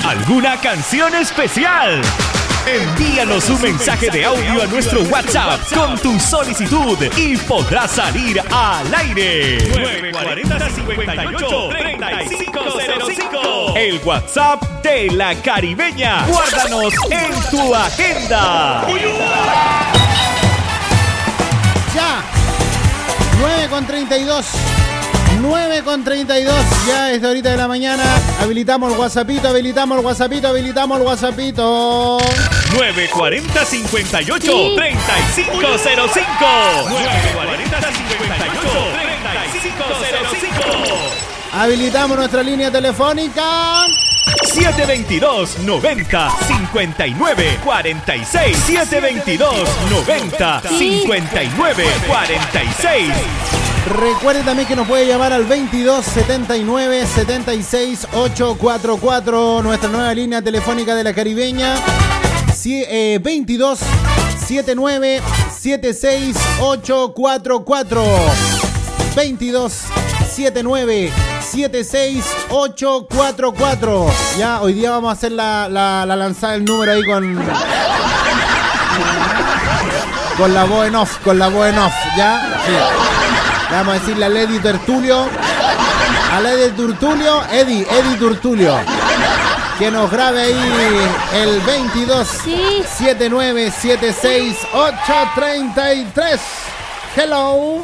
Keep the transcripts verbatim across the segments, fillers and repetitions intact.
¿Alguna canción especial? Envíanos un mensaje de audio a nuestro WhatsApp con tu solicitud y podrás salir al aire. nueve cuatro cero, cincuenta y ocho, treinta y cinco cero cinco. El WhatsApp de La Caribeña. Guárdanos en tu agenda. Ya. nueve con treinta y dos. nueve con treinta y dos, ya desde ahorita de la mañana. Habilitamos el WhatsAppito, habilitamos el WhatsAppito, habilitamos el WhatsAppito. nueve cuatro cero, cincuenta y ocho, treinta y cinco cero cinco. nueve cuatro cero, cincuenta y ocho, treinta y cinco cero cinco. Habilitamos nuestra línea telefónica. siete veintidós, noventa, cincuenta y nueve, cuarenta y seis. siete veintidós, noventa, cincuenta y nueve, cuarenta y seis. Recuerde también que nos puede llamar al veintidós, setenta y nueve, setenta y seis, ochocientos cuarenta y cuatro, nuestra nueva línea telefónica de La Caribeña. Si, eh, veintidós, setenta y nueve, setenta y seis, ochocientos cuarenta y cuatro. veintidós, setenta y nueve, setenta y seis, ochocientos cuarenta y cuatro. Ya, hoy día vamos a hacer la, la, la lanzada del número ahí con... Con la voz en off, con la voz en off, ¿ya? Sí. Le vamos a decirle a Lady Tertulio, a Lady Tertulio, Eddie, Eddie Tertulio, que nos grabe ahí el veintidós, setenta y nueve, setenta y seis, ochocientos treinta y tres. Hello.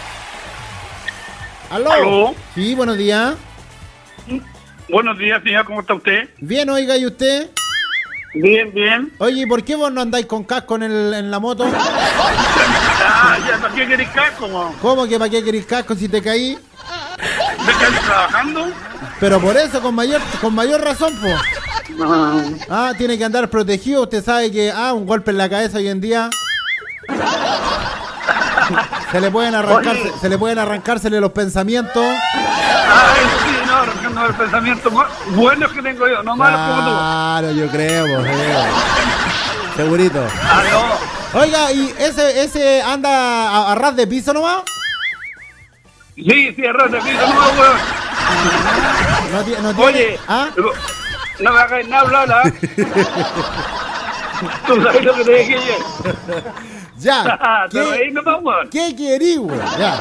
¿Aló? ¿Aló? Sí, buenos días. Buenos días, señor, ¿cómo está usted? Bien, oiga, ¿y usted? Bien, bien. Oye, ¿por qué vos no andáis con casco en, el, en la moto? Ah, ya, ¿para qué querés casco, man? ¿Cómo que para qué querés casco si te caí? ¿Me estás trabajando? Pero por eso, con mayor, con mayor razón, pues. Ah. Ah, tiene que andar protegido. Usted sabe que, ah, un golpe en la cabeza hoy en día. Se le pueden arrancarse, se le pueden arrancársele los pensamientos. Ah, eso sí, no, arrancando el pensamiento bueno que tengo yo, no malos como tú. Claro, yo creo, pues, creo. Segurito. Ah, no. Oiga, ¿y ese, ese anda a, a ras de piso nomás? Sí, sí, arras de piso, no, weón. No, ti- no tiene... Oye, ¿Ah? no me hagas nada hablar, ¿ah? Tú sabes lo que te dije ayer. Ya. Te reí nomás, weón. ¿Qué querí, güey? Ya.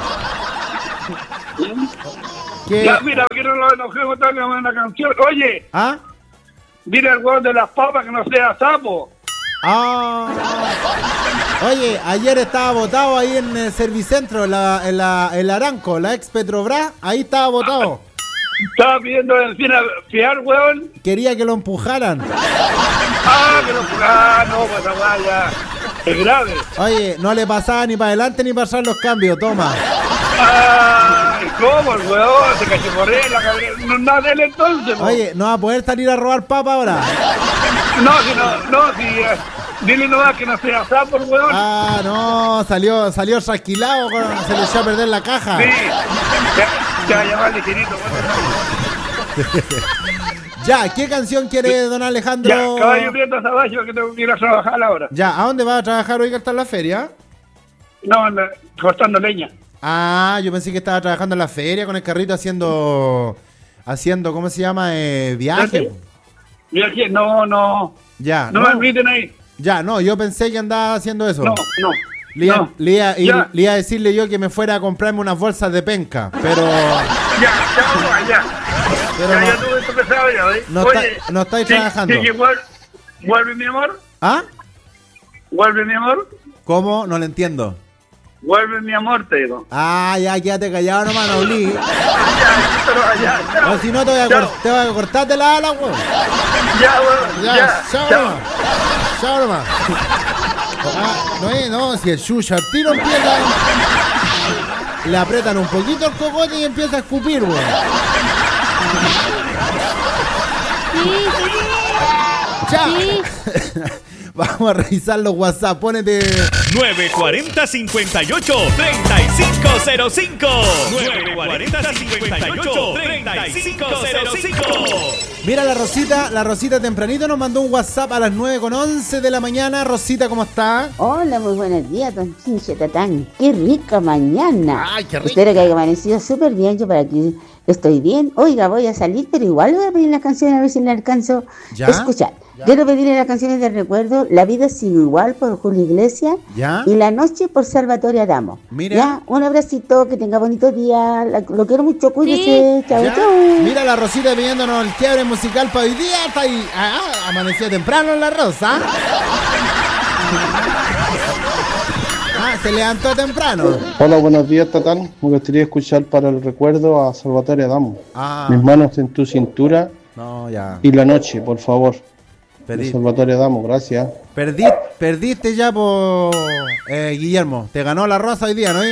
¿Qué? Ya, mira, que no lo enojemos tanto con una canción. Oye, ¿Ah? mira el weón de las papas que no sea sapo. Ah. Oye, ayer estaba votado ahí en el Servicentro, en la, en la, el Aranco, la ex Petrobras, ahí estaba votado. Estaba pidiendo encima fiar, weón. Quería que lo empujaran. Ah, que lo ah, no, pues esa weá ya es grave. Oye, no le pasaba ni para adelante ni para atrás los cambios, toma. Ah, ¿cómo el weón? Se cachiporrea en la cabeza. No, nada de él entonces, po. Oye, ¿no va a poder salir a robar papa ahora? No, si no, no, si eh, dile nomás que no sea sapo el weón. Ah, no, salió, salió trasquilado, se le echó a perder la caja. Sí, te va a llamar ligerito, weón. Ya, ¿qué canción quiere don Alejandro? Ya, caballo prieto hasta abajo que tengo que ir a trabajar ahora. Ya, ¿a dónde va a trabajar hoy que está en la feria? No, anda cortando leña. Ah, yo pensé que estaba trabajando en la feria con el carrito haciendo, haciendo, ¿cómo se llama? Eh, viaje. Viaje, no, no. Ya, No, no. me inviten ahí. Ya, no, yo pensé que andaba haciendo eso. No, no. Le iba, no. le iba- y- Ya. le iba a decirle yo que me fuera a comprarme unas bolsas de penca, pero Ya, ya, ya. Pero ya, no- ya tuve esto pesado ya, ¿eh? no Oye, está- no estáis sí, trabajando. sí, que vuel- vuelve mi amor, ¿Ah? vuelve mi amor, ¿Cómo? No lo entiendo. vuelve mi amor, te digo. Ah, ya, quédate callado nomás, no olí. Ya, pero allá, chao. O si no te voy a, Chao. cor- te voy a cortarte la ala, weón. Ya, bueno, Ya, ya, chao chao. nomás. Chao nomás. Ah, no es, no, si el Shusha al tiro empieza. Le apretan un poquito el cocote y empieza a escupir, weón. Ya. Vamos a revisar los WhatsApp. Pónete. nueve cuatro cero, cincuenta y ocho, treinta y cinco cero cinco. nueve cuatro cero, cincuenta y ocho, treinta y cinco cero cinco. Mira la Rosita, la Rosita tempranito nos mandó un WhatsApp a las nueve con once de la mañana. Rosita, ¿cómo está? Hola, muy buenos días, don Chinche Tatán. Qué rica mañana. Ay, qué rica. Espero que haya amanecido súper bien. Yo por aquí Estoy bien. Oiga, voy a salir, pero igual voy a pedir las canciones a ver si la alcanzo ¿Ya? a escuchar. ¿Ya? Quiero pedirle las canciones de recuerdo, La vida sigue igual por Julio Iglesias ¿Ya? y La noche por Salvatore Adamo. Mira. Ya, un abracito, que tenga bonito día, la- lo quiero mucho, cuídese, chao, ¿Ya? chao. Mira la Rosita pidiéndonos el quiebre musical para hoy día. Está ahí. Ah, amaneció temprano la Rosa. Ah, se levantó temprano. Hola, buenos días, Tatán. Me gustaría escuchar para el recuerdo a Salvatore Adamo. Ah. Mis manos en tu cintura No, ya. y La noche, por favor. Perdí. De Salvatore Adamo, gracias. Perdí, perdiste ya por eh, Guillermo. Te ganó la Rosa hoy día, ¿no?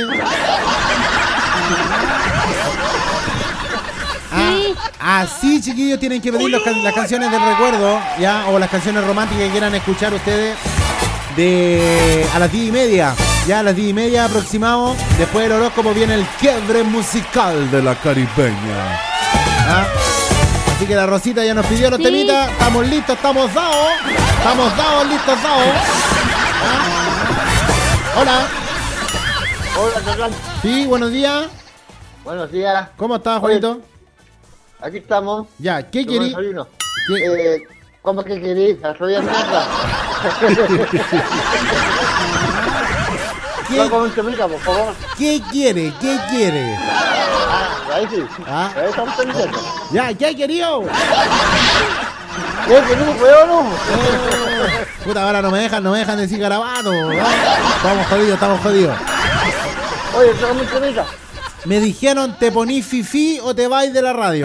Ah, así, chiquillos, tienen que pedir los can- las canciones del recuerdo, ya, o las canciones románticas que quieran escuchar ustedes de a las diez y media. Ya a las diez y media aproximado. Después del horóscopo viene el quiebre musical de la caribeña. ¿Ah? Así que la Rosita ya nos pidió los Sí. temitas. Estamos listos, estamos dados. Estamos dados, listos, dados. ¿Ah? Hola. Hola, Tatán. Sí, buenos días. Buenos días. ¿Cómo estás, Juanito? Aquí estamos. Ya, ¿qué Tomando querís? desayuno. ¿Qué? Eh, ¿Cómo que querís? ¿La rodilla mierda? ¿Qué, No, con temita, por favor. ¿Qué quiere? ¿Qué quiere? Ah, ahí sí. Ah. Ahí estamos diciendo. Ya, ¿qué querido? ¿Qué querís, weón? Puta, ahora no me dejan, no me dejan decir garabato. ¿No? Estamos jodidos, estamos jodidos. Oye, trágame un temita. Me dijeron, ¿te ponís fifí o te vais de la radio?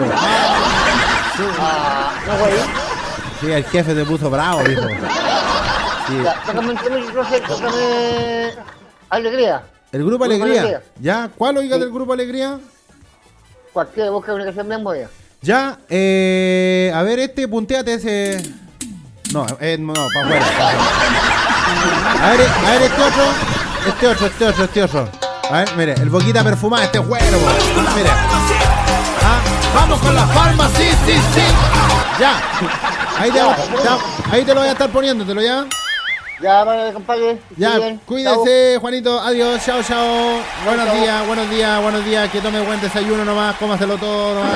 Ah, no, güey. Sí, el jefe te puso bravo, dijo. Sí. Ya, trágame un temita, entonces, trágame alegría. El Grupo Grupo Alegría. Alegría. ¿Ya? ¿Cuál oiga Sí. del Grupo Alegría? Cualquiera, busca una canción bien buena. Ya, eh, a ver, este, punteate ese. No, eh, no, para afuera. pa' afuera. A ver, a ver, este otro. Este otro, este otro, este otro. A ver, mire, el boquita perfumada, este es bueno, po. Ah, mire. Ah, vamos con las palmas, sí, sí, sí. Ya. Ahí te, te- ahí te lo voy a estar poniéndotelo, ¿ya? Ya, vale, compadre. Ya, Bien, cuídese, Juanito. Adiós, chao, chao. Buenos chao. días, buenos días, buenos días. Que tome buen desayuno nomás, cómaselo todo nomás.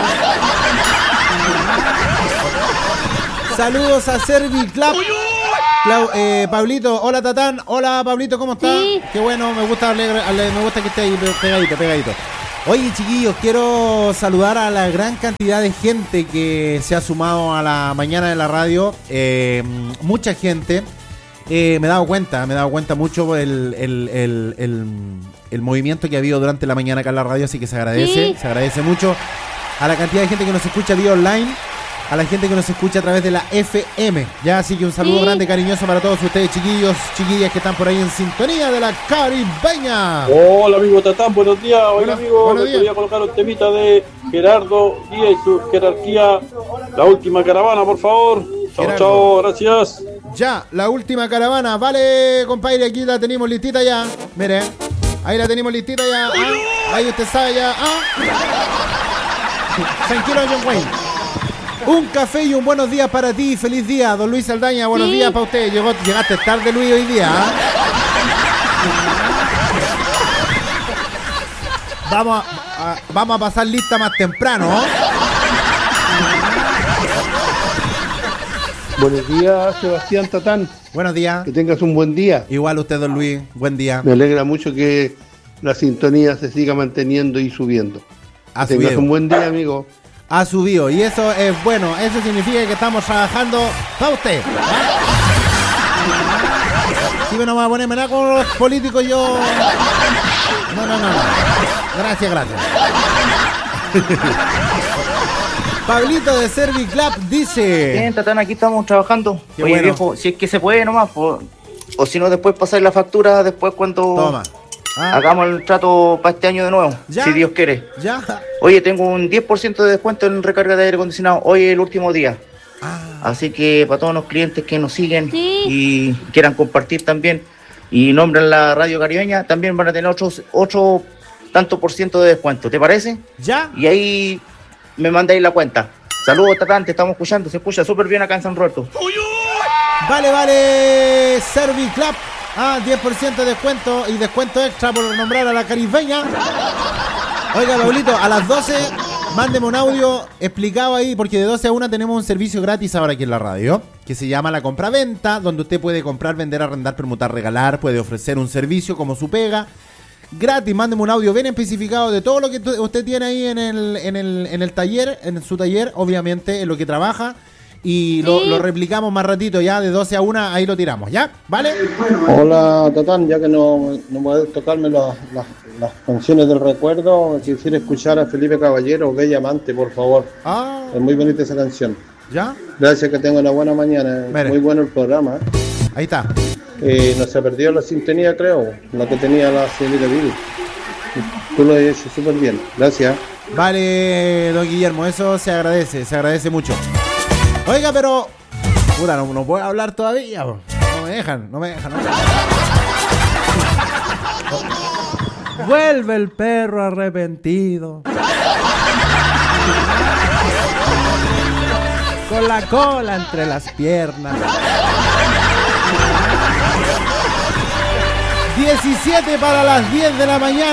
Saludos a Serviclub. Clau- eh, Pablito, hola Tatán. Hola Pablito, ¿cómo estás? Sí. Qué bueno, me gusta alegre- ale- me gusta que esté ahí pe- pegadito, pegadito. Oye, chiquillos, quiero saludar a la gran cantidad de gente que se ha sumado a la mañana de la radio. Eh, mucha gente. Eh, me he dado cuenta, me he dado cuenta mucho el, el, el, el, el movimiento que ha habido durante la mañana acá en la radio, así que se agradece, Sí. se agradece mucho a la cantidad de gente que nos escucha vía online, a la gente que nos escucha a través de la F M, ya, así que un saludo Sí. grande, cariñoso para todos ustedes, chiquillos, chiquillas que están por ahí en sintonía de la caribeña. Hola, amigo Tatán, buenos días. Oiga, Buenos- amigo, buenos me días. podría colocar un temita de Gerardo Díaz y su jerarquía. La última caravana, por favor. Chao, Gerardo. chao, gracias. Ya, la última caravana, vale, compadre, aquí la tenemos listita ya, mire, ahí la tenemos listita ya, ah, ahí usted sabe ya, ah. Tranquilo, John Wayne. Un café y un buenos días para ti. Feliz día, don Luis Saldaña. Buenos Sí. días para usted. Llegó, llegaste tarde, Luis, hoy día. ¿Ah? Vamos a, a- vamos a pasar lista más temprano. ¿Oh? Buenos días, Sebastián Tatán. Buenos días. Que tengas un buen día. Igual usted, don Luis. Buen día. Me alegra mucho que la sintonía se siga manteniendo y subiendo. Ha Que tengas subido. un buen día, amigo. Ha subido. Y eso es bueno. Eso significa que estamos trabajando para usted. ¿Ah? Si me no me voy a ponerme nada con los políticos, yo. No, no, no, no. Gracias, gracias. Pablito de Serviclub dice. Bien, Tatán, aquí estamos trabajando. Qué Oye, bueno. viejo, si es que se puede nomás, po- o si no, después pasar la factura, después cuando Toma. Ah, hagamos el trato para este año de nuevo, Ya. si Dios quiere. ya. Oye, tengo un diez por ciento de descuento en recarga de aire acondicionado. Hoy es el último día. Ah, Así que para todos los clientes que nos siguen Sí. y quieran compartir también y nombran la radio caribeña, también van a tener otros ocho tanto por ciento de descuento. ¿Te parece? ya. Y ahí me mandáis la cuenta. Saludos, Tatán, te estamos escuchando. Se escucha súper bien acá en San Roberto. Vale, vale. Serviclub. Ah, diez por ciento de descuento y descuento extra por nombrar a la caribeña. Oiga, Pablito, a las doce, Mándeme un audio explicado ahí, porque de doce a una tenemos un servicio gratis ahora aquí en la radio, que se llama la compra-venta, donde usted puede comprar, vender, arrendar, permutar, regalar, puede ofrecer un servicio como su pega. Gratis, mándeme un audio bien especificado de todo lo que usted tiene ahí en el, en el, en el taller, en su taller, obviamente, en lo que trabaja. Y lo, Sí. lo replicamos más ratito, ya de doce a una, ahí lo tiramos, ¿ya? ¿Vale? Hola, Tatán, ya que no, no puedes tocarme las, las, las canciones del recuerdo, quisiera escuchar a Felipe Caballero, Bella Amante, por favor. Ah, Es muy bonita esa canción. ¿ya? Gracias, que tenga una buena mañana. Mire. Muy bueno el programa. ¿eh? Ahí está. Eh, no se perdió la sintonía, creo, la que tenía la señorita Vivi. Tú lo has hecho súper bien. Gracias. Vale, don Guillermo, eso se agradece, se agradece mucho. Oiga, pero... Puta, no, no puedo hablar todavía. Po. No me dejan, no me dejan. No me dejan. Vuelve el perro arrepentido. Con la cola entre las piernas. diecisiete para las diez de la mañana.